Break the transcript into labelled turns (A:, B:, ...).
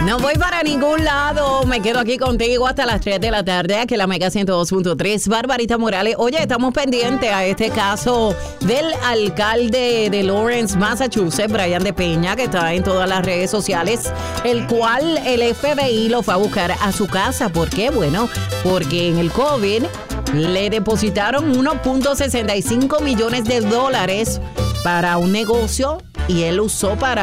A: No voy para ningún lado, me quedo aquí contigo hasta las 3 de la tarde, aquí en la Mega 102.3. Barbarita Morales, oye, estamos pendientes a este caso del alcalde de Lawrence, Massachusetts, Brian de Peña, que está en todas las redes sociales, el cual el FBI lo fue a buscar a su casa. ¿Por qué? Bueno, porque en el COVID le depositaron 1.65 millones de dólares para un negocio y él usó para